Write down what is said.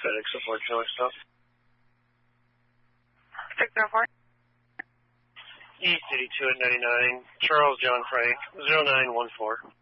FedEx support trailer stop. 604. E32 at 99, Charles John Frank, 0914.